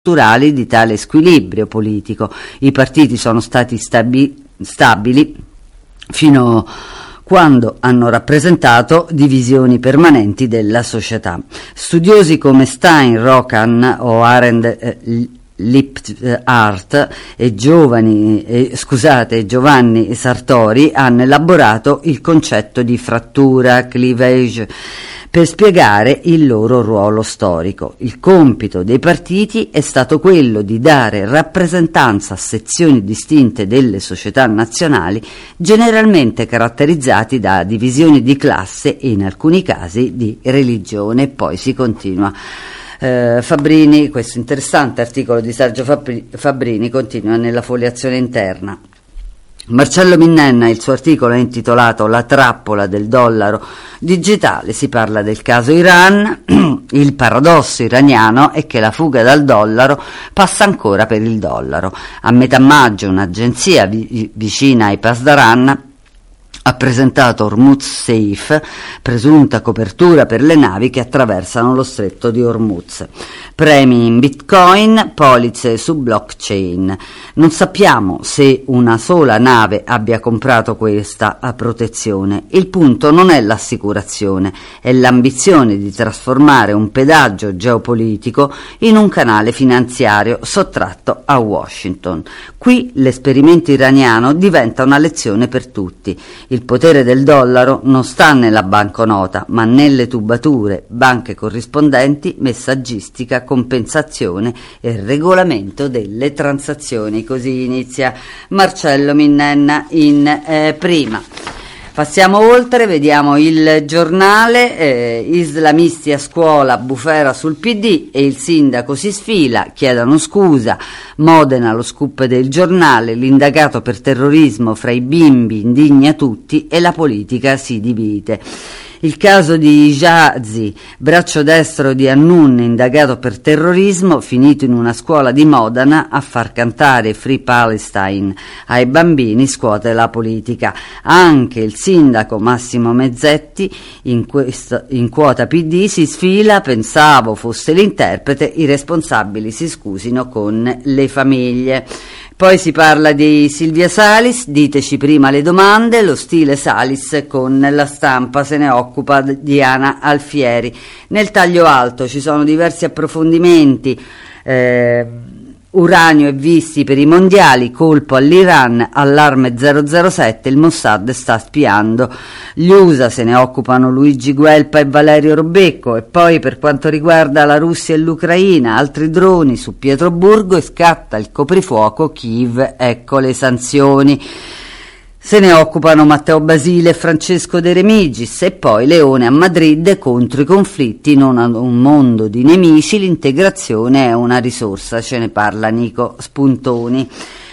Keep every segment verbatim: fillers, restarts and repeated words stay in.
strutturali di tale squilibrio politico. I partiti sono stati stabi- stabili fino quando hanno rappresentato divisioni permanenti della società. Studiosi come Stein, Rokan o Arendt eh, Lipphardt e giovani, eh, scusate, Giovanni Sartori hanno elaborato il concetto di frattura, clivage, per spiegare il loro ruolo storico. Il compito dei partiti è stato quello di dare rappresentanza a sezioni distinte delle società nazionali, generalmente caratterizzati da divisioni di classe e in alcuni casi di religione. E poi si continua. Eh, Fabbrini, questo interessante articolo di Sergio Fabbrini continua nella foliazione interna. Marcello Minnenna, il suo articolo è intitolato La trappola del dollaro digitale, si parla del caso Iran. Il paradosso iraniano è che la fuga dal dollaro passa ancora per il dollaro. A metà maggio un'agenzia vi- vicina ai Pasdaran ha presentato Hormuz Safe, presunta copertura per le navi che attraversano lo stretto di Hormuz. Premi in bitcoin, polizze su blockchain. Non sappiamo se una sola nave abbia comprato questa protezione. Il punto non è l'assicurazione, è l'ambizione di trasformare un pedaggio geopolitico in un canale finanziario sottratto a Washington. Qui l'esperimento iraniano diventa una lezione per tutti. Il potere del dollaro non sta nella banconota, ma nelle tubature, banche corrispondenti, messaggistica, compensazione e regolamento delle transazioni. Così inizia Marcello Minnenna in eh, prima. Passiamo oltre, vediamo il giornale, eh, islamisti a scuola, bufera sul P D e il sindaco si sfila, chiedono scusa. Modena, lo scoop del giornale, l'indagato per terrorismo fra i bimbi indigna tutti e la politica si divide. Il caso di Jazi, braccio destro di Annun, indagato per terrorismo, finito in una scuola di Modena a far cantare Free Palestine ai bambini, scuote la politica. Anche il sindaco Massimo Mezzetti in, questo, in quota P D si sfila, pensavo fosse l'interprete, i responsabili si scusino con le famiglie. Poi si parla di Silvia Salis, diteci prima le domande, lo stile Salis con La Stampa, se ne occupa Diana Alfieri. Nel taglio alto ci sono diversi approfondimenti, eh, uranio e visti per i mondiali, colpo all'Iran, allarme zero zero sette, il Mossad sta spiando. Gli U S A se ne occupano Luigi Guelpa e Valerio Robecco. E poi per quanto riguarda la Russia e l'Ucraina, altri droni su Pietroburgo e scatta il coprifuoco, Kiev, ecco le sanzioni. Se ne occupano Matteo Basile e Francesco De Remigis. E poi Leone a Madrid, contro i conflitti, non ad un mondo di nemici, l'integrazione è una risorsa, ce ne parla Nico Spuntoni.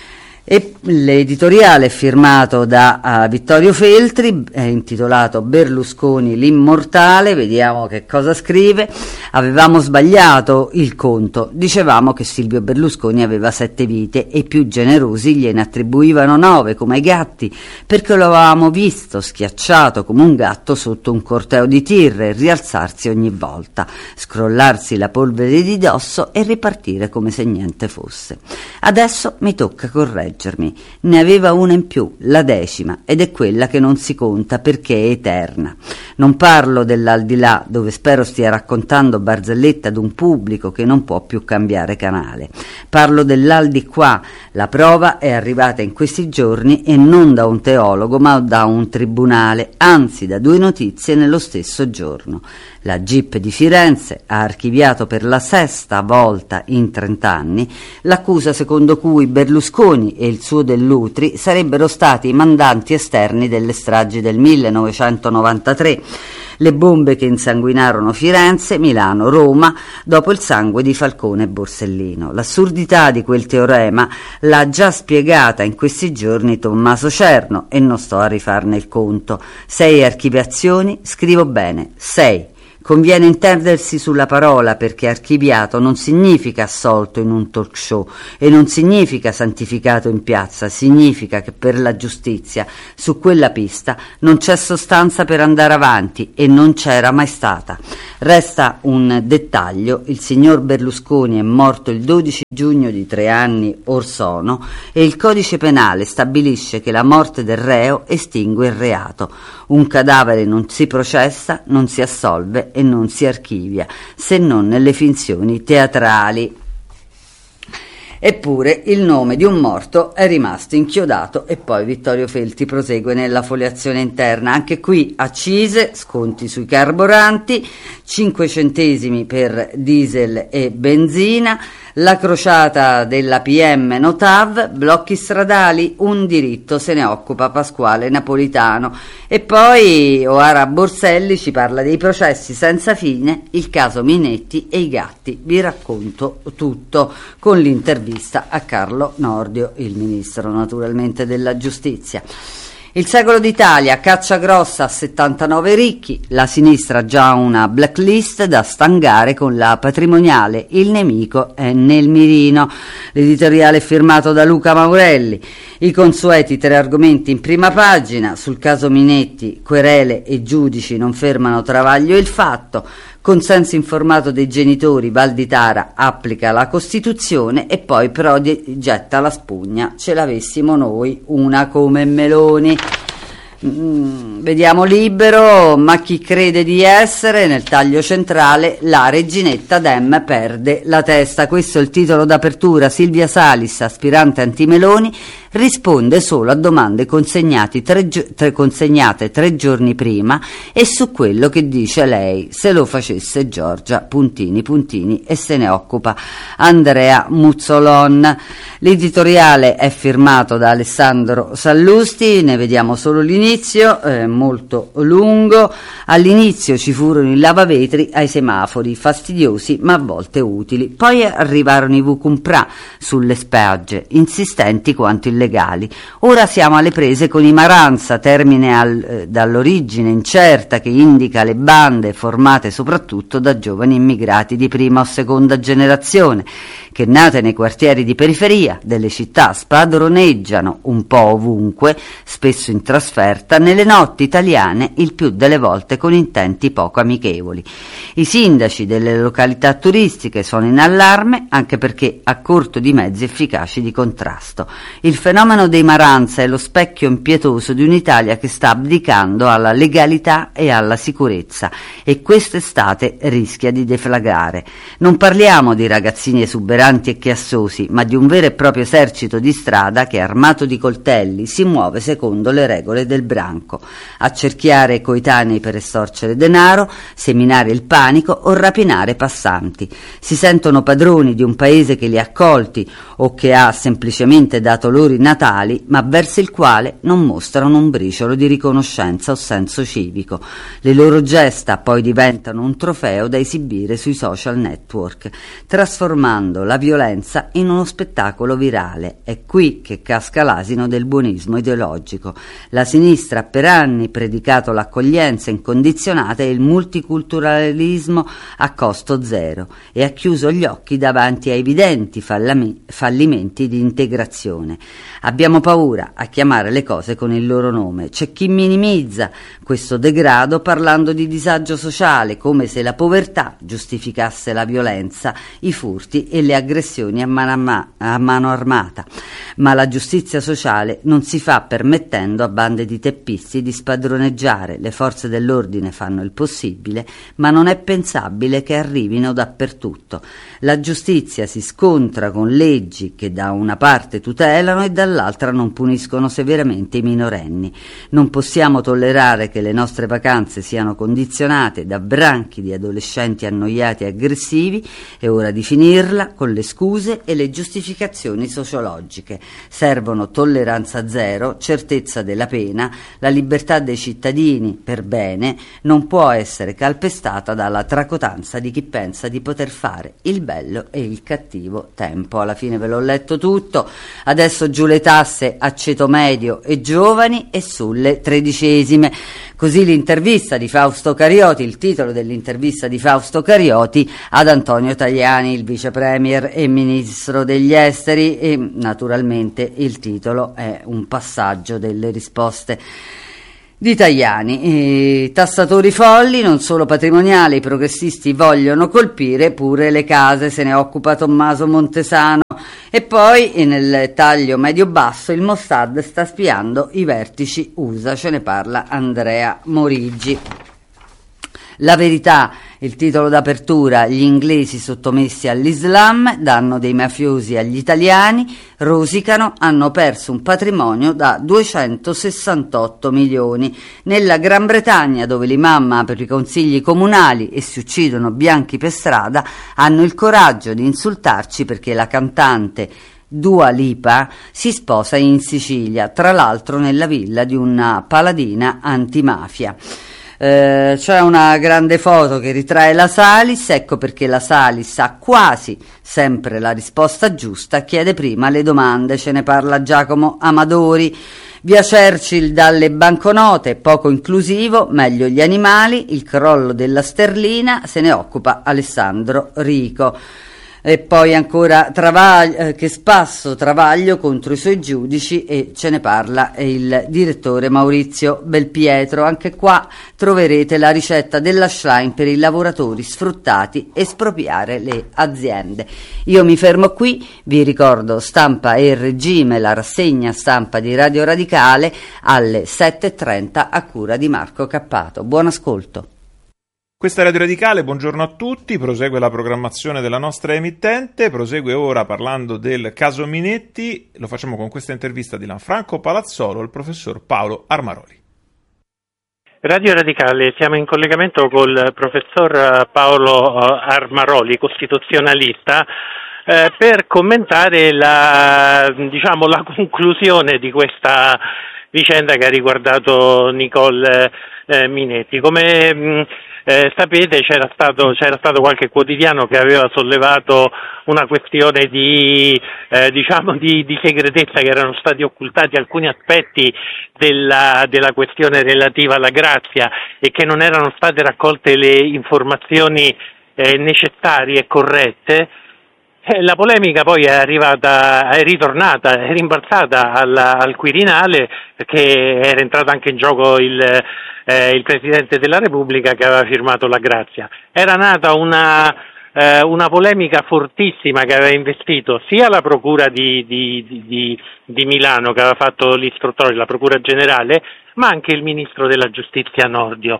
E l'editoriale è firmato da uh, Vittorio Feltri, è intitolato Berlusconi l'immortale, vediamo che cosa scrive. Avevamo sbagliato il conto, dicevamo che Silvio Berlusconi aveva sette vite e i più generosi gliene attribuivano nove come ai gatti, perché lo avevamo visto schiacciato come un gatto sotto un corteo di tir e rialzarsi ogni volta, scrollarsi la polvere di dosso e ripartire come se niente fosse. Adesso mi tocca correggere. Ne aveva una in più, la decima, ed è quella che non si conta perché è eterna. Non parlo dell'aldilà, dove spero stia raccontando barzellette ad un pubblico che non può più cambiare canale. Parlo dell'aldiquà, la prova è arrivata in questi giorni e non da un teologo ma da un tribunale, anzi da due notizie nello stesso giorno. La G I P di Firenze ha archiviato per la sesta volta in trent'anni l'accusa secondo cui Berlusconi e il suo Dell'Utri sarebbero stati i mandanti esterni delle stragi del millenovecentonovantatré, le bombe che insanguinarono Firenze, Milano, Roma, dopo il sangue di Falcone e Borsellino. L'assurdità di quel teorema l'ha già spiegata in questi giorni Tommaso Cerno e non sto a rifarne il conto. Sei archiviazioni, scrivo bene, sei. Conviene intendersi sulla parola, perché archiviato non significa assolto in un talk show e non significa santificato in piazza, significa che per la giustizia su quella pista non c'è sostanza per andare avanti e non c'era mai stata. Resta un dettaglio: il signor Berlusconi è morto il dodici giugno di tre anni or sono, e il codice penale stabilisce che la morte del reo estingue il reato. Un cadavere non si processa, non si assolve e non si archivia, se non nelle finzioni teatrali. Eppure il nome di un morto è rimasto inchiodato. E poi Vittorio Felti prosegue nella foliazione interna. Anche qui accise, sconti sui carburanti, cinque centesimi per diesel e benzina, la crociata della P M Notav, blocchi stradali, un diritto, se ne occupa Pasquale Napolitano. E poi Oara Borselli ci parla dei processi senza fine, il caso Minetti e i gatti. Vi racconto tutto con l'intervista a Carlo Nordio, il ministro naturalmente della giustizia. Il secolo d'Italia, caccia grossa a settantanove ricchi, la sinistra ha già una blacklist da stangare con la patrimoniale, il nemico è nel mirino. L'editoriale è firmato da Luca Maurelli, i consueti tre argomenti in prima pagina, sul caso Minetti, querele e giudici non fermano Travaglio il fatto, consenso informato dei genitori, Valditara applica la Costituzione e poi Prodi getta la spugna, ce l'avessimo noi una come Meloni. Mm, vediamo Libero, ma chi crede di essere, nel taglio centrale, la reginetta Dem perde la testa. Questo è il titolo d'apertura. Silvia Salis, aspirante anti-Meloni, risponde solo a domande consegnati tre, tre, consegnate tre giorni prima e su quello che dice lei se lo facesse Giorgia, puntini puntini, e se ne occupa Andrea Muzzolon. L'editoriale è firmato da Alessandro Sallusti, ne vediamo solo l'inizio, è molto lungo. All'inizio ci furono i lavavetri ai semafori, fastidiosi ma a volte utili, poi arrivarono i Vucumpra sulle spiagge, insistenti quanto illegali. Ora siamo alle prese con i Maranza, termine al, eh, dall'origine incerta che indica le bande formate soprattutto da giovani immigrati di prima o seconda generazione, che nate nei quartieri di periferia delle città spadroneggiano un po' ovunque, spesso in trasferta, nelle notti italiane, il più delle volte con intenti poco amichevoli. I sindaci delle località turistiche sono in allarme, anche perché a corto di mezzi efficaci di contrasto. Il fenomeno dei Maranza è lo specchio impietoso di un'Italia che sta abdicando alla legalità e alla sicurezza, e quest'estate rischia di deflagrare. Non parliamo di ragazzini esuberanti e chiassosi, ma di un vero e proprio esercito di strada che, armato di coltelli, si muove secondo le regole del branco, accerchiare coetanei per estorcere denaro, seminare il panico o rapinare passanti. Si sentono padroni di un paese che li ha accolti o che ha semplicemente dato loro i natali, ma verso il quale non mostrano un briciolo di riconoscenza o senso civico. Le loro gesta poi diventano un trofeo da esibire sui social network, trasformando la violenza in uno spettacolo virale. È qui che casca l'asino del buonismo ideologico. La sinistra ha per anni predicato l'accoglienza incondizionata e il multiculturalismo a costo zero e ha chiuso gli occhi davanti a evidenti fallami- fallimenti di integrazione. Abbiamo paura a chiamare le cose con il loro nome. C'è chi minimizza questo degrado parlando di disagio sociale, come se la povertà giustificasse la violenza, i furti e le aggressioni a mano, a, ma- a mano armata. Ma la giustizia sociale non si fa permettendo a bande di teppisti di spadroneggiare. Le forze dell'ordine fanno il possibile, ma non è pensabile che arrivino dappertutto. La giustizia si scontra con leggi che da una parte tutelano e dall'altra non puniscono severamente i minorenni. Non possiamo tollerare che le nostre vacanze siano condizionate da branchi di adolescenti annoiati e aggressivi. È ora di finirla con le scuse e le giustificazioni sociologiche. Servono tolleranza zero, certezza della pena. La libertà dei cittadini per bene non può essere calpestata dalla tracotanza di chi pensa di poter fare il bello e il cattivo tempo. Alla fine ve l'ho letto tutto. Adesso giù le tasse a ceto medio e giovani e sulle tredicesime. Così l'intervista di Fausto Carioti, il titolo dell'intervista di Fausto Carioti ad Antonio Tajani, il vice premier e ministro degli esteri, e naturalmente il titolo è un passaggio delle risposte di Tajani. I tassatori folli, non solo patrimoniali, i progressisti vogliono colpire pure le case, se ne occupa Tommaso Montesano. E poi nel taglio medio-basso il Mossad sta spiando i vertici U S A, ce ne parla Andrea Morigi. La Verità, il titolo d'apertura: gli inglesi sottomessi all'Islam, danno dei mafiosi agli italiani, rosicano, hanno perso un patrimonio da duecentosessantotto milioni. Nella Gran Bretagna, dove l'imam apre i consigli comunali e si uccidono bianchi per strada, hanno il coraggio di insultarci perché la cantante Dua Lipa si sposa in Sicilia, tra l'altro nella villa di una paladina antimafia. Eh, c'è una grande foto che ritrae la Salis, ecco perché la Salis ha quasi sempre la risposta giusta, chiede prima le domande, ce ne parla Giacomo Amadori. Via Churchill dalle banconote, poco inclusivo, meglio gli animali, il crollo della sterlina, se ne occupa Alessandro Rico. E poi ancora Travaglio, eh, che spasso Travaglio contro i suoi giudici, e ce ne parla il direttore Maurizio Belpietro. Anche qua troverete la ricetta della Schlein per i lavoratori sfruttati, espropriare le aziende. Io mi fermo qui, vi ricordo Stampa e Regime, la rassegna stampa di Radio Radicale alle sette e trenta a cura di Marco Cappato. Buon ascolto. Questa è Radio Radicale, buongiorno a tutti, prosegue la programmazione della nostra emittente, prosegue ora parlando del caso Minetti, lo facciamo con questa intervista di Lanfranco Palazzolo al professor Paolo Armaroli. Radio Radicale, siamo in collegamento col professor Paolo Armaroli, costituzionalista, eh, per commentare la, diciamo, la conclusione di questa vicenda che ha riguardato Nicole eh, Minetti. Come mh, Eh, sapete, c'era stato, c'era stato qualche quotidiano che aveva sollevato una questione di, eh, diciamo di, di segretezza, che erano stati occultati alcuni aspetti della, della questione relativa alla grazia e che non erano state raccolte le informazioni eh, necessarie e corrette. Eh, la polemica poi è arrivata, è ritornata, è rimbalzata alla, al Quirinale, perché era entrato anche in gioco il, eh, il Presidente della Repubblica che aveva firmato la grazia. Era nata una, eh, una polemica fortissima che aveva investito sia la Procura di, di, di, di Milano, che aveva fatto l'istruttoria, la Procura Generale, ma anche il Ministro della Giustizia Nordio.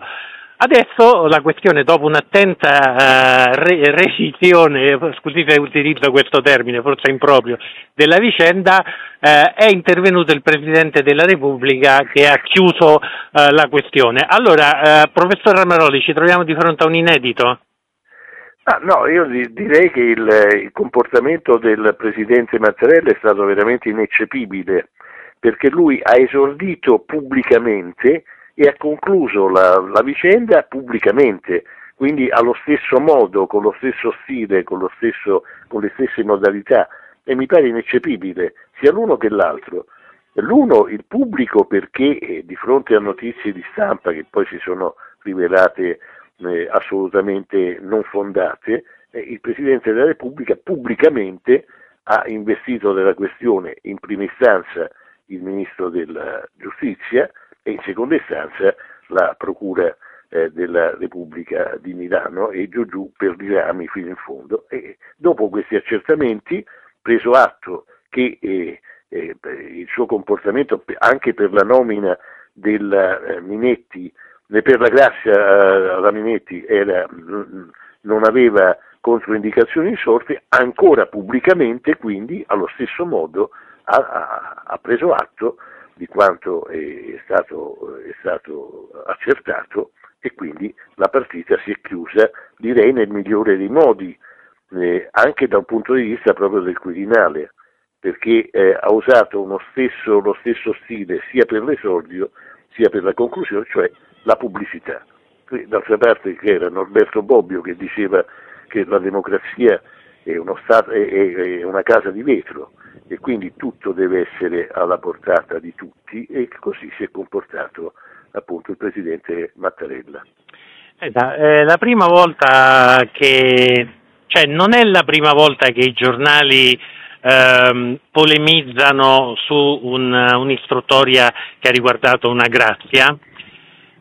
Adesso la questione, dopo un'attenta uh, re- recisione, scusate se utilizzo questo termine, forse improprio, della vicenda, uh, è intervenuto il Presidente della Repubblica che ha chiuso uh, la questione. Allora, uh, professor Armaroli, ci troviamo di fronte a un inedito? Ah, no, io direi che il, il comportamento del Presidente Mattarella è stato veramente ineccepibile, perché lui ha esordito pubblicamente e ha concluso la, la vicenda pubblicamente, quindi allo stesso modo, con lo stesso stile, con, lo stesso, con le stesse modalità, e mi pare ineccepibile sia l'uno che l'altro. L'uno, il pubblico, perché eh, di fronte a notizie di stampa che poi si sono rivelate eh, assolutamente non fondate, eh, il Presidente della Repubblica pubblicamente ha investito della questione in prima istanza il Ministro della Giustizia e in seconda istanza la Procura eh, della Repubblica di Milano, e giù giù per i rami fino in fondo. E dopo questi accertamenti, preso atto che eh, eh, il suo comportamento anche per la nomina della eh, Minetti, per la grazia eh, alla Minetti era, mh, non aveva controindicazioni insorte, ancora pubblicamente quindi allo stesso modo ha, ha, ha preso atto di quanto è stato, è stato accertato, e quindi la partita si è chiusa, direi nel migliore dei modi, eh, anche da un punto di vista proprio del Quirinale, perché eh, ha usato uno stesso, lo stesso stile sia per l'esordio sia per la conclusione, cioè la pubblicità. D'altra parte che era Norberto Bobbio che diceva che la democrazia è, uno stato, è, è una casa di vetro, e quindi tutto deve essere alla portata di tutti, e così si è comportato appunto il Presidente Mattarella. Eh, eh, la prima volta che, cioè non è la prima volta che i giornali ehm, polemizzano su un, un'istruttoria che ha riguardato una grazia,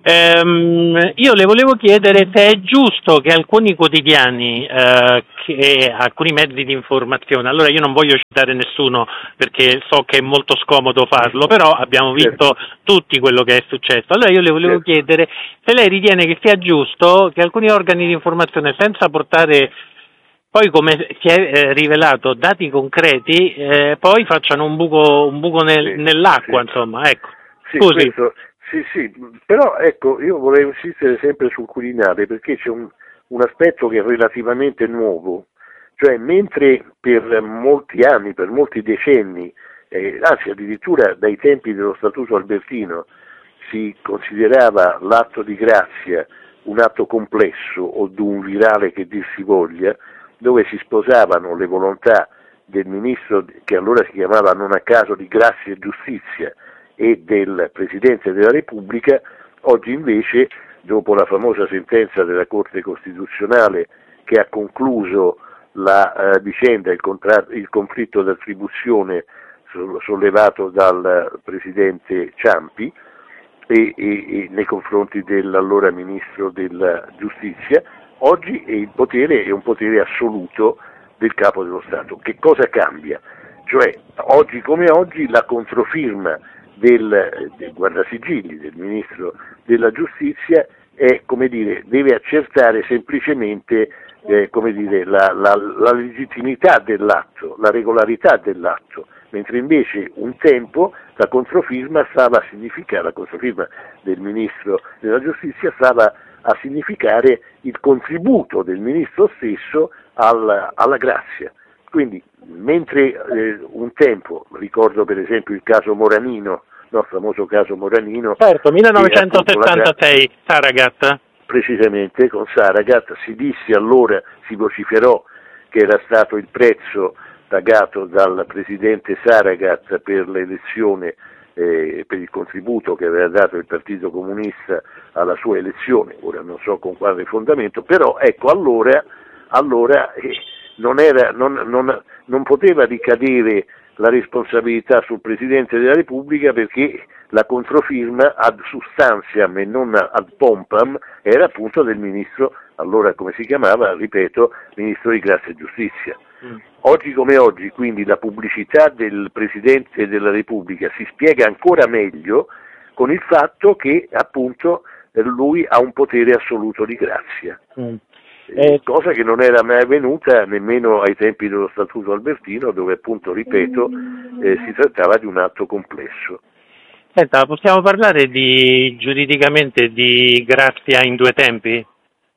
Ehm, io le volevo chiedere se è giusto che alcuni quotidiani, eh, che alcuni mezzi di informazione, allora io non voglio citare nessuno perché so che è molto scomodo farlo, però abbiamo visto certo. tutti quello che è successo. Allora io le volevo certo. chiedere se lei ritiene che sia giusto che alcuni organi di informazione, senza portare poi, come si è eh, rivelato, dati concreti, eh, poi facciano un buco, un buco nel, Sì, nell'acqua, sì. insomma, ecco. Sì, Scusi. questo, sì, sì, però ecco, io vorrei insistere sempre sul Quirinale perché c'è un, un aspetto che è relativamente nuovo, cioè mentre per molti anni, per molti decenni, eh, anzi addirittura dai tempi dello Statuto Albertino, si considerava l'atto di grazia un atto complesso o duumvirale che dir si voglia, dove si sposavano le volontà del ministro che allora si chiamava non a caso di Grazia e Giustizia e del Presidente della Repubblica, oggi invece, dopo la famosa sentenza della Corte Costituzionale che ha concluso la uh, vicenda, il, contra- il conflitto d'attribuzione sollevato dal Presidente Ciampi e, e, e nei confronti dell'allora Ministro della Giustizia, oggi il potere è un potere assoluto del Capo dello Stato. Che cosa cambia? Cioè, oggi come oggi la controfirma del, del Guardasigilli, del Ministro della Giustizia, è, come dire, deve accertare semplicemente eh, come dire, la, la, la legittimità dell'atto, la regolarità dell'atto, mentre invece un tempo la controfirma stava a significare, la controfirma del Ministro della Giustizia stava a significare il contributo del Ministro stesso al, alla grazia. Quindi, mentre eh, un tempo, ricordo per esempio il caso Moranino, no, il famoso caso Moranino. Certo, millenovecentosettantasei, Saragat. Precisamente, con Saragat si disse allora, si vociferò che era stato il prezzo pagato dal presidente Saragat per l'elezione, eh, per il contributo che aveva dato il Partito Comunista alla sua elezione, ora non so con quale fondamento, però ecco allora, allora eh, non, era, non, non, non poteva ricadere la responsabilità sul Presidente della Repubblica perché la controfirma ad substantiam e non ad pompam era appunto del Ministro, allora come si chiamava, ripeto, Ministro di Grazia e Giustizia. Mm. Oggi come oggi quindi la pubblicità del Presidente della Repubblica si spiega ancora meglio con il fatto che appunto lui ha un potere assoluto di grazia. Mm. Eh, cosa che non era mai avvenuta nemmeno ai tempi dello Statuto Albertino, dove appunto, ripeto, eh, si trattava di un atto complesso. Senta, possiamo parlare di giuridicamente di grazia in due tempi?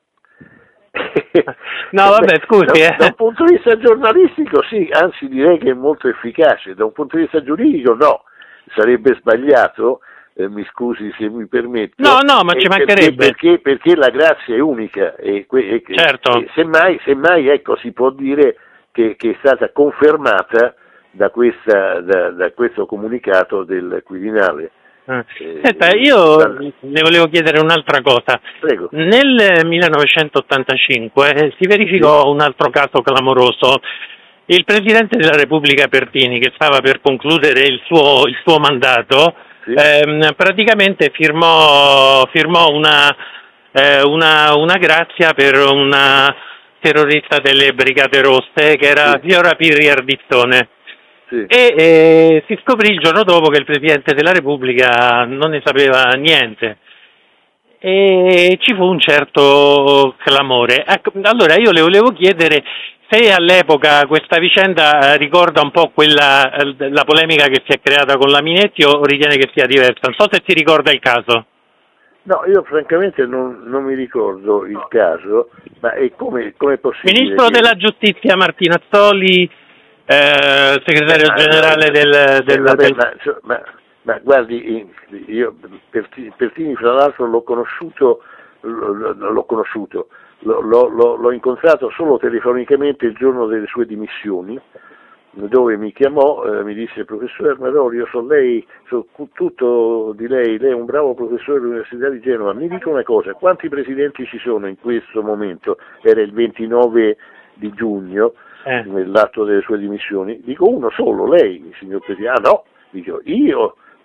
No, vabbè, scusi. Da, eh. da un punto di vista giornalistico sì, anzi direi che è molto efficace, da un punto di vista giuridico no, sarebbe sbagliato. Eh, mi scusi se mi permetto. No, no, ma ci mancherebbe. Perché, perché, perché la grazia è unica e, e, certo. e semmai, semmai ecco, si può dire che, che è stata confermata da, questa, da, da questo comunicato del Quirinale. Ah. Eh, Senta, io da... le volevo chiedere un'altra cosa. Prego. Nel millenovecentottantacinque eh, si verificò sì. un altro caso clamoroso. Il Presidente della Repubblica Pertini, che stava per concludere il suo, il suo mandato, Sì. Eh, praticamente firmò, firmò una, eh, una, una grazia per una terrorista delle Brigate Rosse che era sì. Fiora Pirri Ardizzone sì. e eh, si scoprì il giorno dopo che il Presidente della Repubblica non ne sapeva niente e ci fu un certo clamore. Ecco, allora io le volevo chiedere se all'epoca questa vicenda ricorda un po' quella, la polemica che si è creata con la Minetti o ritiene che sia diversa? Non so se si ricorda il caso. No, io francamente non, non mi ricordo il caso, ma è come è possibile? Ministro che... della Giustizia Martinazzoli, eh, segretario eh, generale eh, del... del, vabbè, del... Ma, ma, ma guardi, io Pertini fra l'altro l'ho conosciuto, l'ho, l'ho conosciuto, L'ho, l'ho, l'ho incontrato solo telefonicamente il giorno delle sue dimissioni, dove mi chiamò, eh, mi disse: professore Armaroli, io so lei, so tutto di lei, lei è un bravo professore dell'Università di Genova, mi dica una cosa, quanti presidenti ci sono in questo momento? Era il ventinove di giugno, eh. nell'atto delle sue dimissioni. Dico: uno solo, lei, signor Presidente. Ah no, dico, io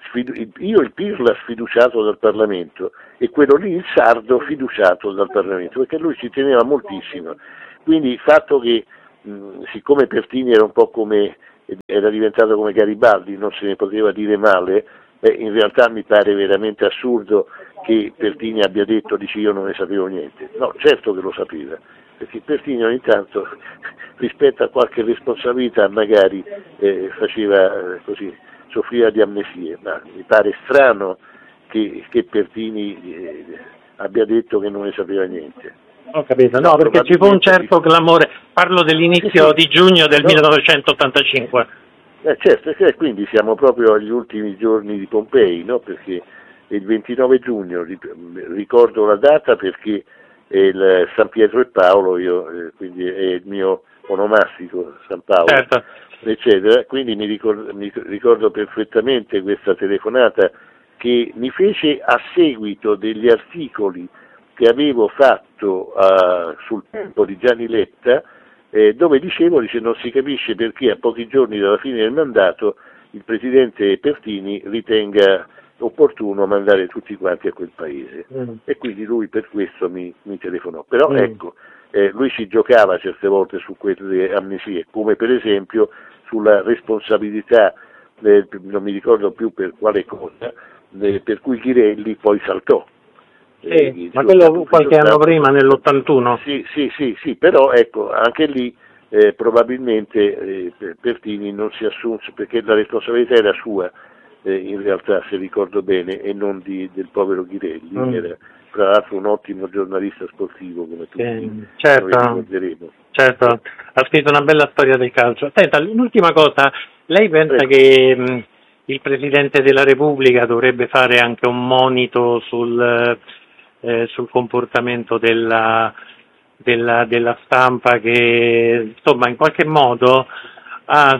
io il Pirla sfiduciato dal Parlamento e quello lì il sardo fiduciato dal Parlamento, perché lui ci teneva moltissimo. Quindi il fatto che mh, siccome Pertini era un po' come era diventato come Garibaldi, non se ne poteva dire male, beh, in realtà mi pare veramente assurdo che Pertini abbia detto dice io non ne sapevo niente. No, certo che lo sapeva, perché Pertini ogni tanto rispetto a qualche responsabilità magari eh, faceva eh, così, soffriva di amnesie, ma mi pare strano che, che Pertini eh, abbia detto che non ne sapeva niente. Ho capito, no, perché ci fu un certo clamore, parlo dell'inizio sì, sì. di giugno del no. millenovecentottantacinque. Eh, certo, eh, quindi siamo proprio agli ultimi giorni di Pompei, no? Perché il ventinove giugno, ricordo la data perché è il San Pietro e Paolo, io, eh, quindi è il mio onomastico San Paolo, certo. eccetera, quindi mi ricordo, mi ricordo perfettamente questa telefonata che mi fece a seguito degli articoli che avevo fatto uh, sul tempo di Gianni Letta, eh, dove dicevo, dice, non si capisce perché a pochi giorni dalla fine del mandato il presidente Pertini ritenga opportuno mandare tutti quanti a quel paese. Mm. E quindi lui per questo mi, mi telefonò. Però mm. ecco, eh, lui ci giocava certe volte su quelle amnesie, come per esempio sulla responsabilità, eh, non mi ricordo più per quale cosa, eh, per cui Ghirelli poi saltò. Sì, eh, ma quello qualche anno prima, nell'ottantuno. Sì, sì, sì, sì, però ecco, anche lì eh, probabilmente eh, Pertini non si assunse, perché la responsabilità era sua, eh, in realtà, se ricordo bene, e non di, del povero Ghirelli, mm. era tra l'altro un ottimo giornalista sportivo, come tutti sì, certo, noi ricorderemo. Certo, ha scritto una bella storia del calcio. Senta, l'ultima cosa, lei pensa Prego. che mh, il Presidente della Repubblica dovrebbe fare anche un monito sul... Eh, sul comportamento della, della, della stampa che insomma in qualche modo ha,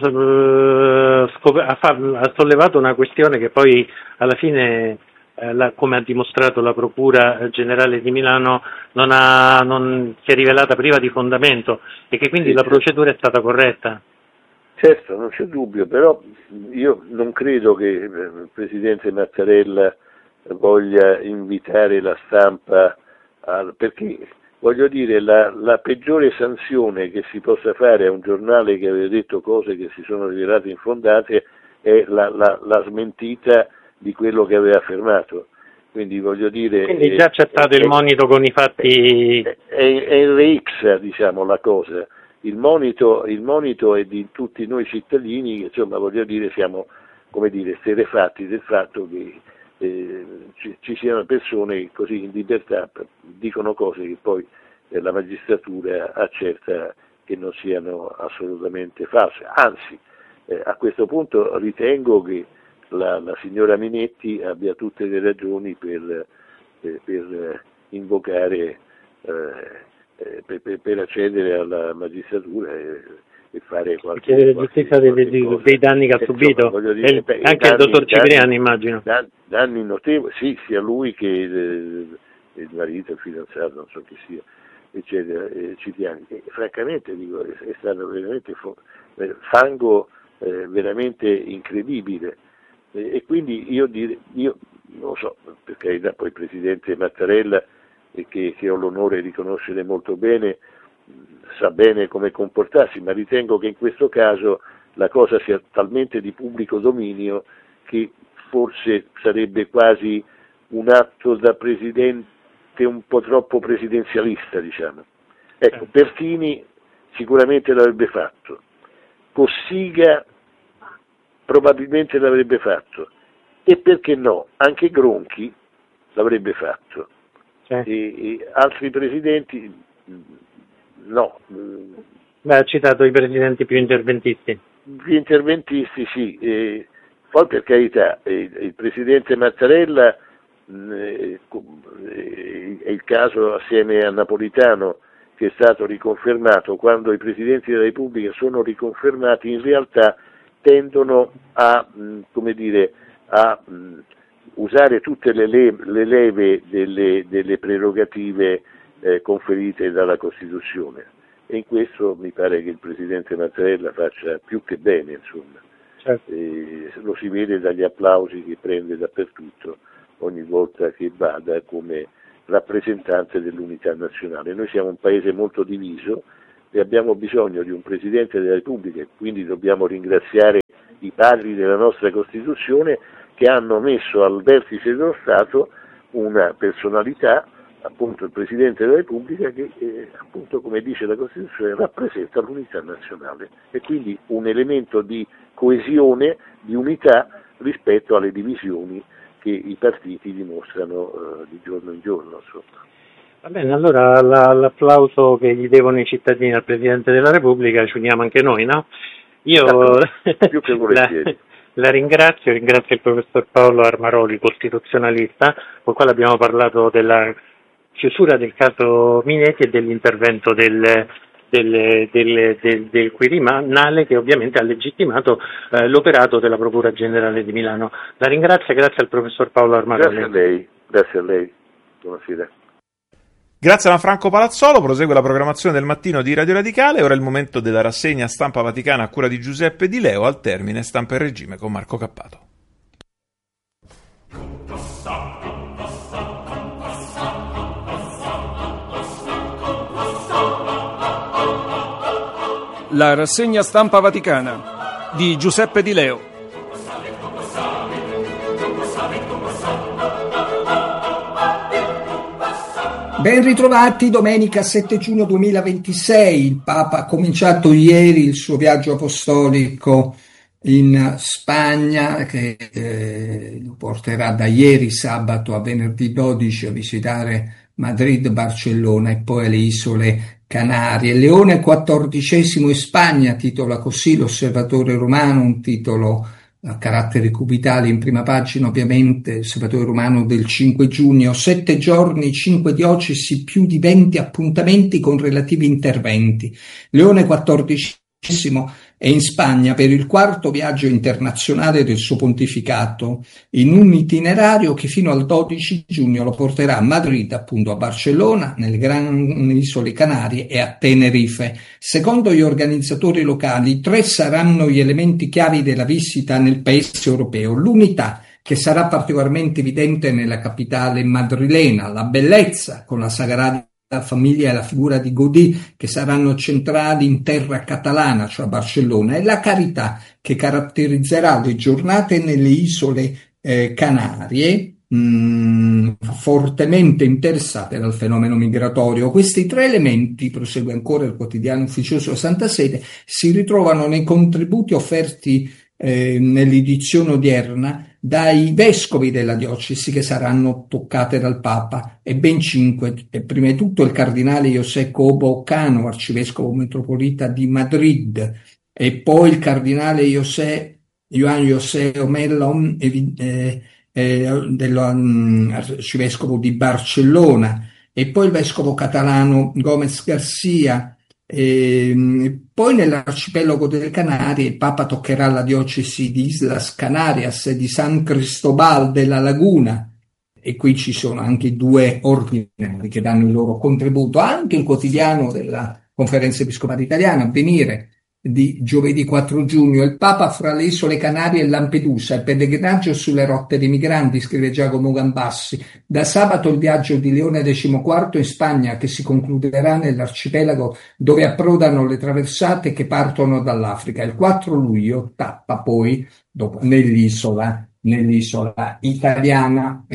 uh, scop- ha, fa- ha sollevato una questione che poi alla fine, eh, la, come ha dimostrato la Procura Generale di Milano, non, ha, non si è rivelata priva di fondamento e che quindi sì, la certo. procedura è stata corretta. Certo, non c'è dubbio, però io non credo che il Presidente Mattarella voglia invitare la stampa a, perché voglio dire la, la peggiore sanzione che si possa fare a un giornale che aveva detto cose che si sono rivelate infondate è la, la, la smentita di quello che aveva affermato. Quindi voglio dire quindi già c'è stato è, il monito con i fatti è, è, è in reixa, diciamo, la cosa. Il monito, il monito è di tutti noi cittadini che insomma voglio dire siamo come dire esterrefatti del fatto che Eh, ci, ci siano persone che così in libertà dicono cose che poi eh, la magistratura accerta che non siano assolutamente false. Anzi, eh, a questo punto ritengo che la, la signora Minetti abbia tutte le ragioni per, eh, per invocare, eh, per, per, per accedere alla magistratura e, e fare qualche, chiedere giustizia dei, dei, dei danni che ha subito, insomma, dire, beh, anche danni, il dottor Cipriani immagino. Danni, danni notevoli, sì, sia lui che il, il marito, il fidanzato, non so chi sia, eccetera, eh, Cipriani. E, francamente dico, è, è stato veramente fango eh, veramente incredibile. E, e quindi io, dire, io non lo so, per carità poi il Presidente Mattarella, eh, che, che ho l'onore di conoscere molto bene, sa bene come comportarsi, ma ritengo che in questo caso la cosa sia talmente di pubblico dominio che forse sarebbe quasi un atto da presidente un po' troppo presidenzialista, diciamo. Ecco, Pertini sicuramente l'avrebbe fatto, Cossiga probabilmente l'avrebbe fatto e perché no, anche Gronchi l'avrebbe fatto. Sì. E, e altri presidenti no. Beh, ha citato i presidenti più interventisti. Più interventisti, sì. E poi per carità, eh, il presidente Mattarella eh, è il caso assieme a Napolitano che è stato riconfermato. Quando i presidenti della Repubblica sono riconfermati in realtà tendono a, mh, come dire, a mh, usare tutte le, le, le leve delle, delle prerogative Eh, conferite dalla Costituzione e in questo mi pare che il Presidente Mattarella faccia più che bene, insomma. certo. eh, lo si vede dagli applausi che prende dappertutto ogni volta che vada come rappresentante dell'unità nazionale. Noi siamo un paese molto diviso e abbiamo bisogno di un Presidente della Repubblica, e quindi dobbiamo ringraziare i padri della nostra Costituzione che hanno messo al vertice dello Stato una personalità, appunto il Presidente della Repubblica, che eh, appunto, come dice la Costituzione, rappresenta l'unità nazionale e quindi un elemento di coesione, di unità rispetto alle divisioni che i partiti dimostrano eh, di giorno in giorno. Insomma. Va bene, allora la, l'applauso che gli devono i cittadini al Presidente della Repubblica ci uniamo anche noi, no? Io più che volentieri. La, la ringrazio, ringrazio il professor Paolo Armaroli, costituzionalista, con il quale abbiamo parlato della chiusura del caso Minetti e dell'intervento del, del, del, del, del Quirinale, che ovviamente ha legittimato eh, l'operato della Procura Generale di Milano. La ringrazio, grazie al professor Paolo Armaroli. Grazie a lei, grazie a lei. Buonasera. Grazie a Franco Palazzolo, prosegue la programmazione del mattino di Radio Radicale, ora è il momento della rassegna Stampa Vaticana a cura di Giuseppe Di Leo, al termine Stampa e Regime con Marco Cappato. La rassegna Stampa Vaticana di Giuseppe Di Leo. Ben ritrovati, domenica sette giugno duemilaventisei. Il Papa ha cominciato ieri il suo viaggio apostolico in Spagna, che eh, lo porterà da ieri sabato a venerdì dodici a visitare Madrid, Barcellona e poi le isole Canarie. Leone quattordicesimo in Spagna, titola così l'Osservatore Romano, un titolo a caratteri cubitali in prima pagina, ovviamente, Osservatore Romano del cinque giugno. Sette giorni, cinque diocesi, più di venti appuntamenti con relativi interventi. Leone quattordicesimo è in Spagna per il quarto viaggio internazionale del suo pontificato, in un itinerario che fino al dodici giugno lo porterà a Madrid, appunto a Barcellona, nelle grandi isole Canarie e a Tenerife. Secondo gli organizzatori locali, tre saranno gli elementi chiavi della visita nel paese europeo. L'unità, che sarà particolarmente evidente nella capitale madrilena, la bellezza, con la Sagrada Famiglia e la figura di Gaudí, che saranno centrali in terra catalana, cioè a Barcellona, e la carità, che caratterizzerà le giornate nelle isole eh, Canarie, mh, fortemente interessate dal fenomeno migratorio. Questi tre elementi, prosegue ancora il quotidiano ufficioso della Santa Sede, si ritrovano nei contributi offerti eh, nell'edizione odierna dai vescovi della diocesi che saranno toccate dal Papa, e ben cinque. E prima di tutto il cardinale José Cobo Cano, arcivescovo metropolita di Madrid, e poi il cardinale José, Juan José Omella, eh, eh, dell'arcivescovo di Barcellona, e poi il vescovo catalano Gómez García. E poi nell'arcipelago delle Canarie il Papa toccherà la diocesi di Islas Canarias e di San Cristobal della Laguna, e qui ci sono anche i due ordinari che danno il loro contributo. Anche il quotidiano della Conferenza Episcopale Italiana, Avvenire, di giovedì quattro giugno, il Papa fra le isole Canarie e Lampedusa, il pellegrinaggio sulle rotte dei migranti, scrive Giacomo Gambassi. Da sabato il viaggio di Leone quattordici in Spagna, che si concluderà nell'arcipelago dove approdano le traversate che partono dall'Africa. Il quattro luglio tappa poi dopo, nell'isola, nell'isola italiana.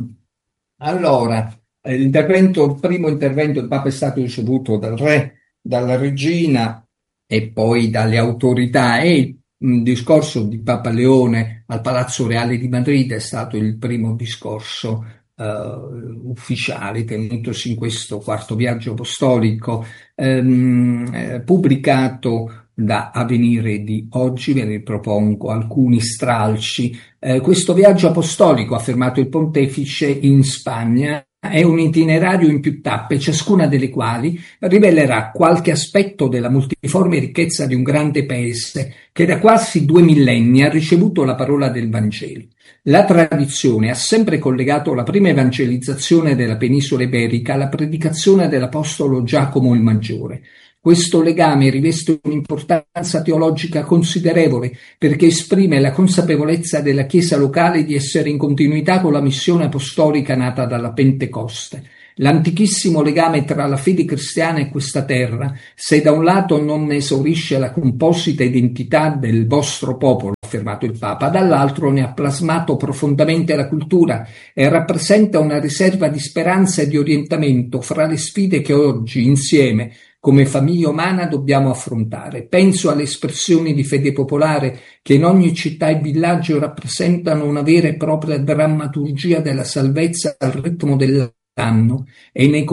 Allora, l'intervento, il primo intervento del Papa è stato ricevuto dal re, dalla regina e poi dalle autorità, e il discorso di Papa Leone al Palazzo Reale di Madrid è stato il primo discorso uh, ufficiale tenutosi in questo quarto viaggio apostolico, um, eh, pubblicato da Avvenire di oggi. Ve ne propongo alcuni stralci. Eh, questo viaggio apostolico, ha affermato il pontefice, in Spagna è un itinerario in più tappe, ciascuna delle quali rivelerà qualche aspetto della multiforme ricchezza di un grande paese che da quasi due millenni ha ricevuto la parola del Vangelo. La tradizione ha sempre collegato la prima evangelizzazione della penisola iberica alla predicazione dell'apostolo Giacomo il Maggiore. Questo legame riveste un'importanza teologica considerevole perché esprime la consapevolezza della Chiesa locale di essere in continuità con la missione apostolica nata dalla Pentecoste. L'antichissimo legame tra la fede cristiana e questa terra, se da un lato non ne esaurisce la composita identità del vostro popolo, ha affermato il Papa, dall'altro ne ha plasmato profondamente la cultura e rappresenta una riserva di speranza e di orientamento fra le sfide che oggi, insieme, come famiglia umana dobbiamo affrontare. Penso alle espressioni di fede popolare che in ogni città e villaggio rappresentano una vera e propria drammaturgia della salvezza al ritmo dell'anno e nei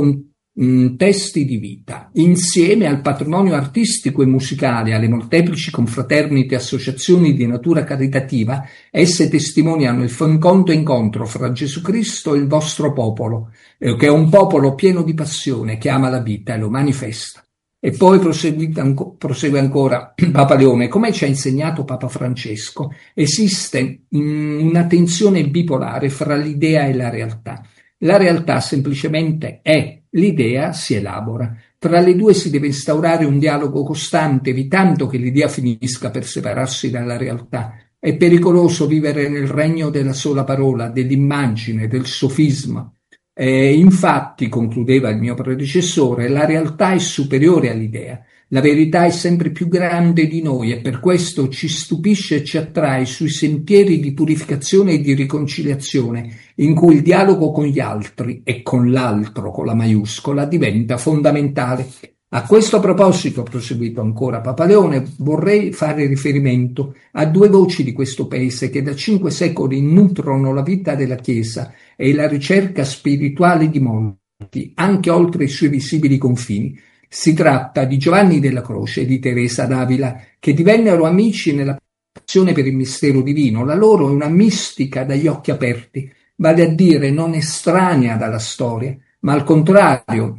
contesti di vita. Insieme al patrimonio artistico e musicale, alle molteplici confraternite e associazioni di natura caritativa, esse testimoniano il fecondo incontro fra Gesù Cristo e il vostro popolo, eh, che è un popolo pieno di passione, che ama la vita e lo manifesta. E poi prosegue ancora Papa Leone, come ci ha insegnato Papa Francesco, esiste una tensione bipolare fra l'idea e la realtà. La realtà semplicemente è, l'idea si elabora. Tra le due si deve instaurare un dialogo costante, evitando che l'idea finisca per separarsi dalla realtà. È pericoloso vivere nel regno della sola parola, dell'immagine, del sofisma. Eh, infatti, concludeva il mio predecessore, la realtà è superiore all'idea. La verità è sempre più grande di noi e per questo ci stupisce e ci attrae sui sentieri di purificazione e di riconciliazione, in cui il dialogo con gli altri e con l'altro, con la maiuscola, diventa fondamentale. A questo proposito, ha proseguito ancora Papa Leone, vorrei fare riferimento a due voci di questo paese che da cinque secoli nutrono la vita della Chiesa e la ricerca spirituale di molti, anche oltre i suoi visibili confini. Si tratta di Giovanni della Croce e di Teresa d'Avila, che divennero amici nella passione per il mistero divino. La loro è una mistica dagli occhi aperti, vale a dire non estranea dalla storia, ma al contrario,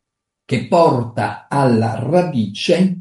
che porta alla radice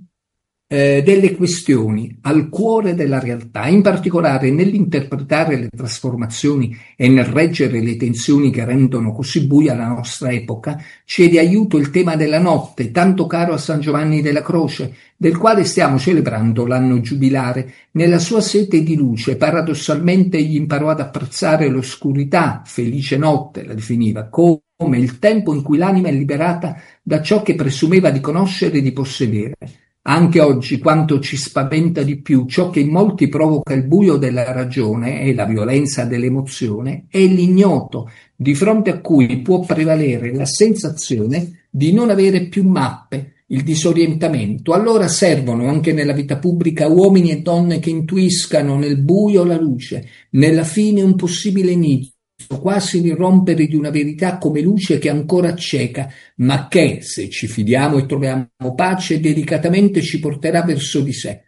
eh, delle questioni, al cuore della realtà, in particolare nell'interpretare le trasformazioni e nel reggere le tensioni che rendono così buia la nostra epoca, c'è di aiuto il tema della notte, tanto caro a San Giovanni della Croce, del quale stiamo celebrando l'anno giubilare. Nella sua sete di luce, paradossalmente egli imparò ad apprezzare l'oscurità, felice notte la definiva, come come il tempo in cui l'anima è liberata da ciò che presumeva di conoscere e di possedere. Anche oggi quanto ci spaventa di più, ciò che in molti provoca il buio della ragione e la violenza dell'emozione, è l'ignoto, di fronte a cui può prevalere la sensazione di non avere più mappe, il disorientamento. Allora servono anche nella vita pubblica uomini e donne che intuiscano nel buio la luce, nella fine un possibile inizio, quasi l'irrompere di una verità come luce che ancora cieca, ma che, se ci fidiamo e troviamo pace, delicatamente ci porterà verso di sé.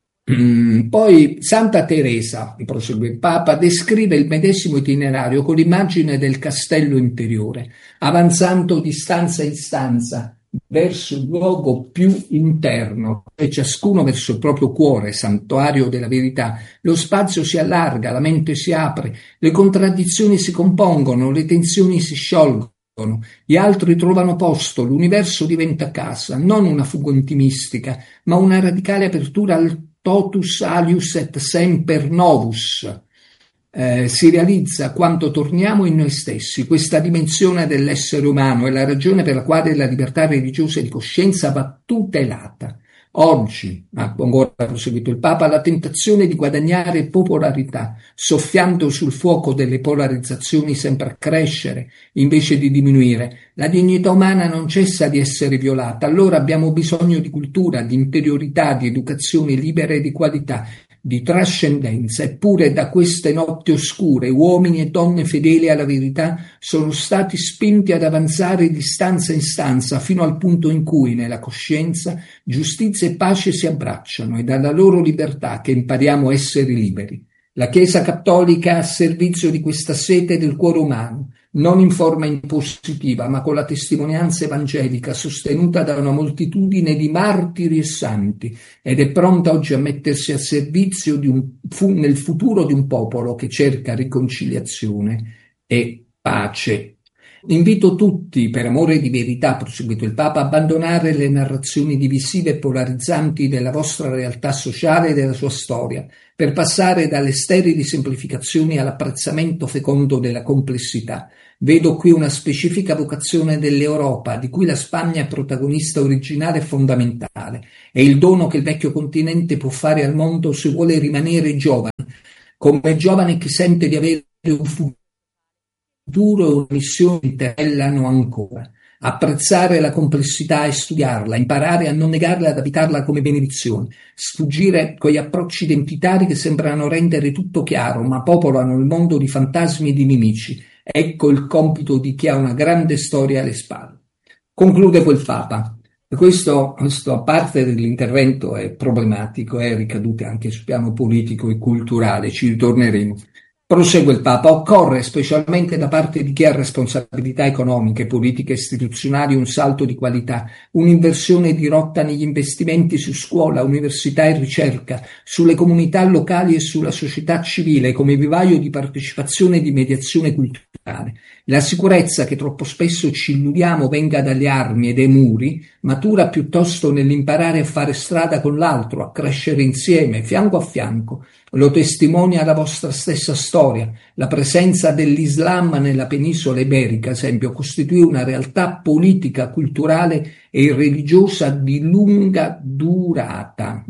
Mm, poi Santa Teresa, prosegue il Papa, descrive il medesimo itinerario con l'immagine del castello interiore, avanzando di stanza in stanza verso il luogo più interno, e ciascuno verso il proprio cuore, santuario della verità. Lo spazio si allarga, la mente si apre, le contraddizioni si compongono, le tensioni si sciolgono, gli altri trovano posto, l'universo diventa casa, non una fuga intimistica, ma una radicale apertura al totus alius et semper novus. Eh, si realizza quando torniamo in noi stessi. Questa dimensione dell'essere umano è la ragione per la quale la libertà religiosa e di coscienza va tutelata. Oggi, ha ancora proseguito il Papa, la tentazione di guadagnare popolarità, soffiando sul fuoco delle polarizzazioni, sembra a crescere invece di diminuire. La dignità umana non cessa di essere violata, allora abbiamo bisogno di cultura, di interiorità, di educazione libera e di qualità, di trascendenza. Eppure da queste notti oscure uomini e donne fedeli alla verità sono stati spinti ad avanzare di stanza in stanza fino al punto in cui nella coscienza giustizia e pace si abbracciano, e dalla loro libertà che impariamo a essere liberi. La Chiesa Cattolica è a servizio di questa sete del cuore umano, non in forma impositiva, ma con la testimonianza evangelica sostenuta da una moltitudine di martiri e santi, ed è pronta oggi a mettersi a servizio di un, fu, nel futuro di un popolo che cerca riconciliazione e pace. invito tutti, per amore di verità, proseguito il Papa, a abbandonare le narrazioni divisive e polarizzanti della vostra realtà sociale e della sua storia, per passare dalle sterili semplificazioni all'apprezzamento fecondo della complessità. Vedo qui una specifica vocazione dell'Europa, di cui la Spagna è protagonista originale e fondamentale. È il dono che il vecchio continente può fare al mondo se vuole rimanere giovane, come giovane che sente di avere un futuro e una missione che interellano ancora. Apprezzare la complessità e studiarla, imparare a non negarla ed abitarla come benedizione, sfuggire quegli approcci identitari che sembrano rendere tutto chiaro, ma popolano il mondo di fantasmi e di nemici. Ecco il compito di chi ha una grande storia alle spalle. Conclude quel Papa. Questo, questo a parte dell'intervento è problematico, è ricadute anche sul piano politico e culturale, ci ritorneremo. Prosegue il Papa, occorre, specialmente da parte di chi ha responsabilità economiche, politiche e istituzionali, un salto di qualità, un'inversione di rotta negli investimenti su scuola, università e ricerca, sulle comunità locali e sulla società civile come vivaio di partecipazione e di mediazione culturale. La sicurezza che troppo spesso ci illudiamo venga dalle armi e dai muri, matura piuttosto nell'imparare a fare strada con l'altro, a crescere insieme, fianco a fianco. Lo testimonia la vostra stessa storia. La presenza dell'Islam nella penisola iberica, ad esempio, costituì una realtà politica, culturale e religiosa di lunga durata.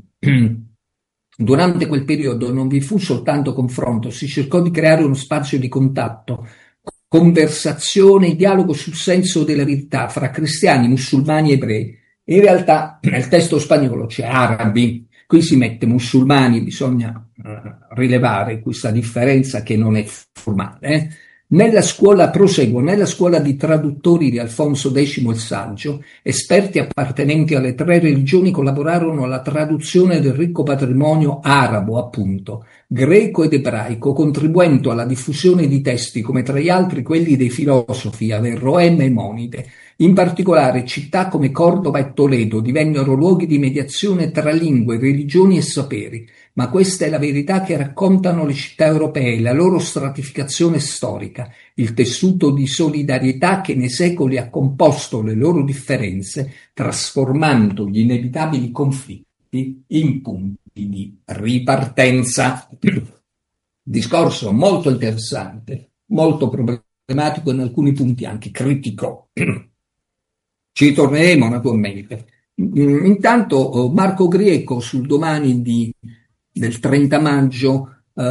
Durante quel periodo non vi fu soltanto confronto, si cercò di creare uno spazio di contatto, conversazione e dialogo sul senso della verità fra cristiani, musulmani e ebrei. In realtà nel testo spagnolo c'è arabi, qui si mette musulmani, bisogna uh, rilevare questa differenza che non è formale. Eh? Nella scuola, proseguo, nella scuola di traduttori di Alfonso X il Saggio, esperti appartenenti alle tre religioni collaborarono alla traduzione del ricco patrimonio arabo, appunto, greco ed ebraico, contribuendo alla diffusione di testi come tra gli altri quelli dei filosofi Averroè e Maimonide. In particolare città come Cordova e Toledo divennero luoghi di mediazione tra lingue, religioni e saperi, ma questa è la verità che raccontano le città europee, la loro stratificazione storica, il tessuto di solidarietà che nei secoli ha composto le loro differenze, trasformando gli inevitabili conflitti in punti di ripartenza. Discorso molto interessante, molto problematico e in alcuni punti anche critico. Ci ritorneremo naturalmente. Intanto Marco Grieco sul Domani di, del trenta maggio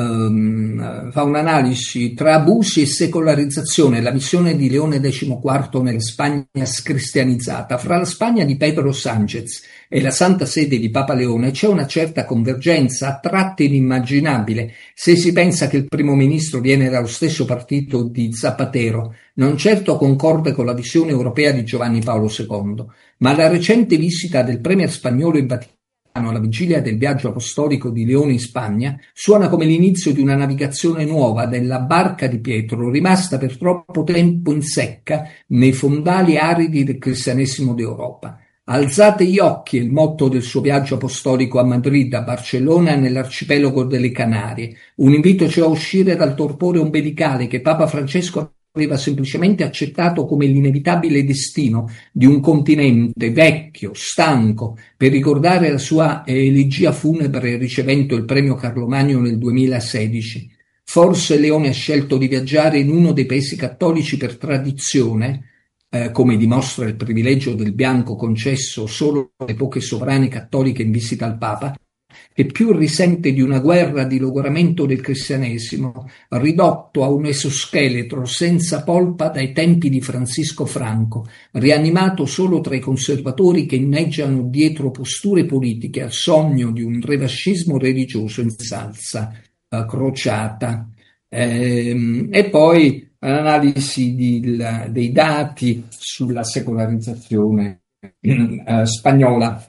ehm, fa un'analisi tra abusi e secolarizzazione, la missione di Leone quattordici nella Spagna scristianizzata. Fra la Spagna di Pedro Sánchez e la Santa Sede di Papa Leone c'è una certa convergenza, a tratti inimmaginabile, se si pensa che il primo ministro viene dallo stesso partito di Zapatero, non certo concorde con la visione europea di Giovanni Paolo secondo, ma la recente visita del premier spagnolo in Vaticano alla vigilia del viaggio apostolico di Leone in Spagna suona come l'inizio di una navigazione nuova della barca di Pietro, rimasta per troppo tempo in secca nei fondali aridi del cristianesimo d'Europa. Alzate gli occhi è il motto del suo viaggio apostolico a Madrid, a Barcellona e nell'arcipelago delle Canarie, un invito cioè a uscire dal torpore ombelicale che Papa Francesco aveva semplicemente accettato come l'inevitabile destino di un continente vecchio, stanco, per ricordare la sua elegia funebre ricevendo il premio Carlo Magno nel duemilasedici. Forse Leone ha scelto di viaggiare in uno dei paesi cattolici per tradizione, eh, come dimostra il privilegio del bianco concesso solo alle poche sovrane cattoliche in visita al Papa, che più risente di una guerra di logoramento del cristianesimo, ridotto a un esoscheletro senza polpa dai tempi di Francisco Franco, rianimato solo tra i conservatori che inneggiano dietro posture politiche al sogno di un revascismo religioso in salsa uh, crociata. Ehm, e poi l'analisi di, la, dei dati sulla secolarizzazione uh, spagnola.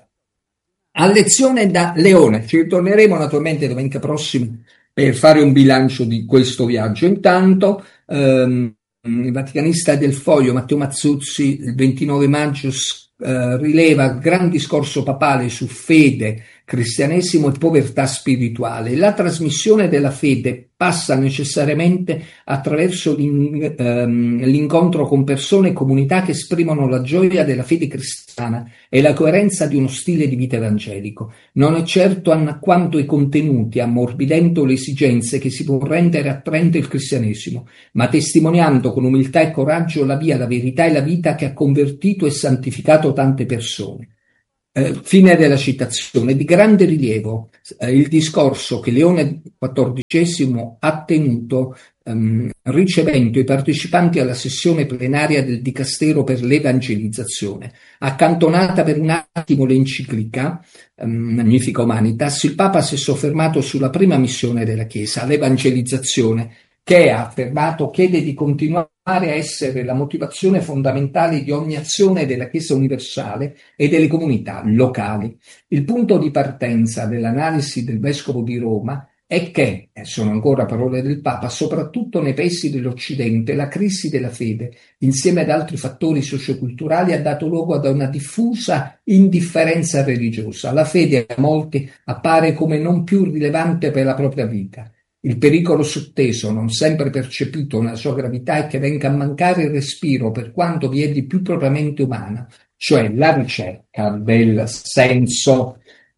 A lezione da Leone, ci ritorneremo naturalmente domenica prossima per fare un bilancio di questo viaggio. Intanto ehm, il vaticanista del Foglio Matteo Mazzuzzi il ventinove maggio eh, rileva il gran discorso papale su fede, cristianesimo e povertà spirituale. La trasmissione della fede passa necessariamente attraverso l'in, ehm, l'incontro con persone e comunità che esprimono la gioia della fede cristiana e la coerenza di uno stile di vita evangelico. Non è certo annacquando i contenuti, ammorbidendo le esigenze, che si può rendere attraente il cristianesimo, ma testimoniando con umiltà e coraggio la via, la verità e la vita che ha convertito e santificato tante persone. Eh, fine della citazione. Di grande rilievo eh, il discorso che Leone quattordicesimo ha tenuto ehm, ricevendo i partecipanti alla sessione plenaria del Dicastero per l'Evangelizzazione. Accantonata per un attimo l'enciclica ehm, Magnifica Humanitas, il Papa si è soffermato sulla prima missione della Chiesa, l'evangelizzazione, che ha affermato chiede di continuare a essere la motivazione fondamentale di ogni azione della Chiesa universale e delle comunità locali. Il punto di partenza dell'analisi del Vescovo di Roma è che, e sono ancora parole del Papa, soprattutto nei paesi dell'Occidente, la crisi della fede, insieme ad altri fattori socioculturali, ha dato luogo ad una diffusa indifferenza religiosa. La fede a molti appare come non più rilevante per la propria vita. Il pericolo sotteso, non sempre percepito nella sua gravità, è che venga a mancare il respiro per quanto vi è di più propriamente umana, cioè la ricerca del senso.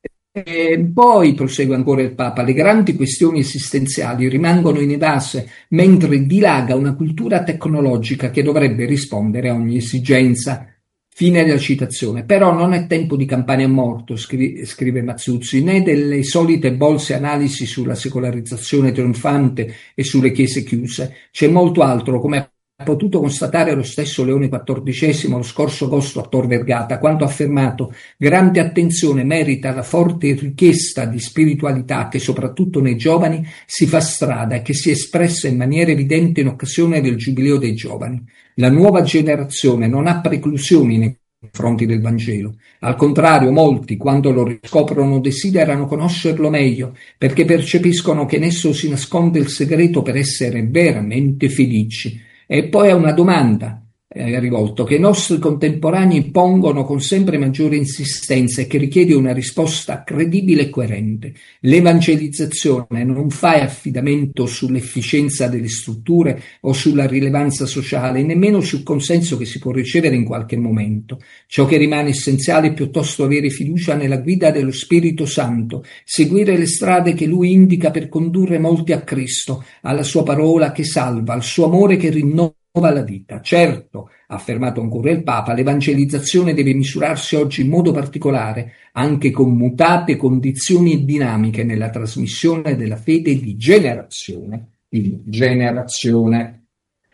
E poi, prosegue ancora il Papa, le grandi questioni esistenziali rimangono inevase mentre dilaga una cultura tecnologica che dovrebbe rispondere a ogni esigenza. Fine della citazione. Però non è tempo di campane a morto, scrive, scrive Mazzuzzi, né delle solite bolse analisi sulla secolarizzazione trionfante e sulle chiese chiuse. C'è molto altro, come ha potuto constatare lo stesso Leone quattordicesimo lo scorso agosto a Tor Vergata, quando ha affermato: grande attenzione merita la forte richiesta di spiritualità che soprattutto nei giovani si fa strada e che si è espressa in maniera evidente in occasione del Giubileo dei giovani. La nuova generazione non ha preclusioni nei confronti del Vangelo. Al contrario, molti, quando lo riscoprono, desiderano conoscerlo meglio, perché percepiscono che in esso si nasconde il segreto per essere veramente felici. E poi è una domanda eh, rivolto che i nostri contemporanei pongono con sempre maggiore insistenza e che richiede una risposta credibile e coerente. L'evangelizzazione non fa affidamento sull'efficienza delle strutture o sulla rilevanza sociale, nemmeno sul consenso che si può ricevere in qualche momento. Ciò che rimane essenziale è piuttosto avere fiducia nella guida dello Spirito Santo, seguire le strade che Lui indica per condurre molti a Cristo, alla Sua parola che salva, al Suo amore che rinnova la vita. Certo, ha affermato ancora il Papa, l'evangelizzazione deve misurarsi oggi in modo particolare anche con mutate condizioni e dinamiche nella trasmissione della fede di generazione in generazione.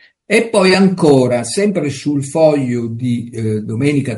E poi ancora, sempre sul foglio di eh, domenica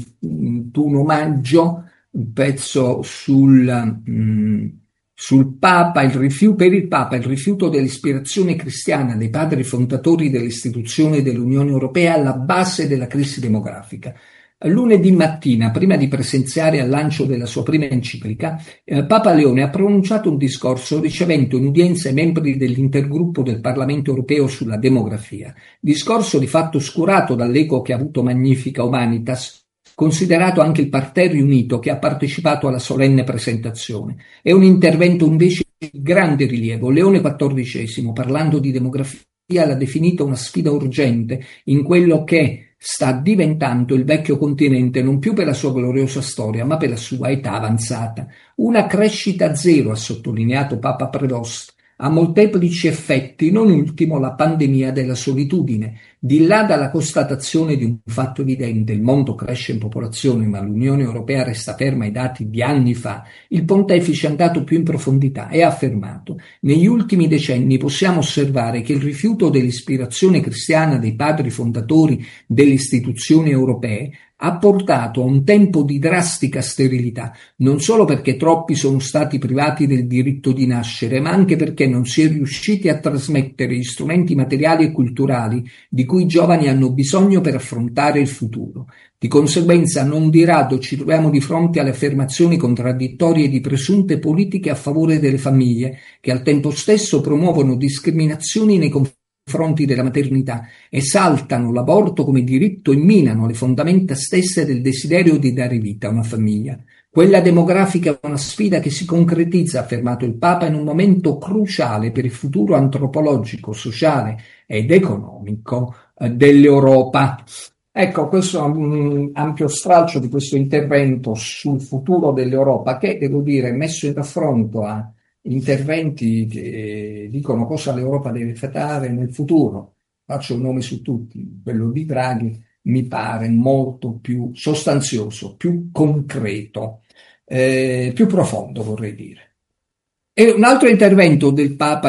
trentuno maggio, un pezzo sul... Mh, Sul Papa, il rifiuto, per il Papa il rifiuto dell'ispirazione cristiana dei padri fondatori delle istituzioni dell'Unione Europea alla base della crisi demografica. Lunedì mattina, prima di presenziare al lancio della sua prima enciclica, eh, Papa Leone ha pronunciato un discorso ricevendo in udienza i membri dell'intergruppo del Parlamento Europeo sulla demografia. Discorso di fatto oscurato dall'eco che ha avuto Magnifica Humanitas, considerato anche il parterre riunito che ha partecipato alla solenne presentazione. È un intervento invece di grande rilievo. Leone quattordicesimo, parlando di demografia, l'ha definita una sfida urgente in quello che sta diventando il vecchio continente, non più per la sua gloriosa storia, ma per la sua età avanzata. Una crescita zero, ha sottolineato Papa Prevost, ha molteplici effetti, non ultimo la pandemia della solitudine. Di là dalla constatazione di un fatto evidente, il mondo cresce in popolazione ma l'Unione Europea resta ferma ai dati di anni fa, il pontefice è andato più in profondità e ha affermato: negli ultimi decenni possiamo osservare che il rifiuto dell'ispirazione cristiana dei padri fondatori delle istituzioni europee ha portato a un tempo di drastica sterilità, non solo perché troppi sono stati privati del diritto di nascere, ma anche perché non si è riusciti a trasmettere gli strumenti materiali e culturali di cui i giovani hanno bisogno per affrontare il futuro. Di conseguenza, non di rado ci troviamo di fronte alle affermazioni contraddittorie di presunte politiche a favore delle famiglie, che al tempo stesso promuovono discriminazioni nei confronti fronti della maternità, esaltano l'aborto come diritto e minano le fondamenta stesse del desiderio di dare vita a una famiglia. Quella demografica è una sfida che si concretizza, ha affermato il Papa, in un momento cruciale per il futuro antropologico, sociale ed economico eh, dell'Europa. Ecco, questo è un ampio stralcio di questo intervento sul futuro dell'Europa che, devo dire, messo in raffronto a interventi che dicono cosa l'Europa deve fare nel futuro. Faccio un nome su tutti, quello di Draghi mi pare molto più sostanzioso, più concreto, eh, più profondo, vorrei dire. E un altro intervento del Papa